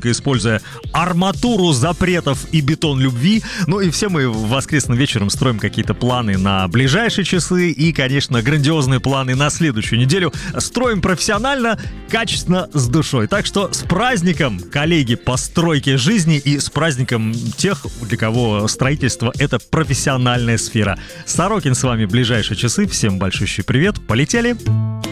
только используя арматуру запретов и бетон любви. Ну и все мы воскресным вечером строим какие-то планы на ближайшие часы и, конечно, грандиозные планы на следующую неделю. Строим профессионально, качественно, с душой. Так что с праздником, коллеги, по стройке жизни, и с праздником тех, для кого строительство — это профессиональная сфера. Сорокин с вами ближайшие часы. Всем большущий привет. Полетели!